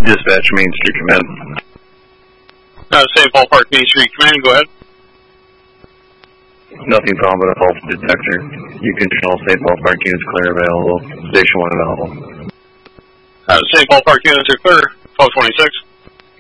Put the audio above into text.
Dispatch Main Street Command. St. Paul Park Main Street Command, go ahead. Nothing found but a fault detector. You can tell St. Paul Park units clear available. Station 1 available. St. Paul Park units are clear. 1226.